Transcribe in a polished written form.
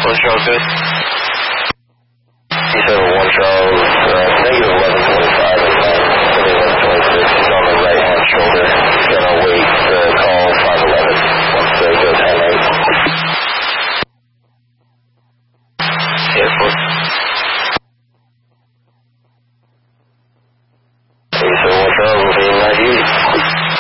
Was Charles good? He said 1 Charles, negative 1125 and 1126. He's on the right-hand shoulder.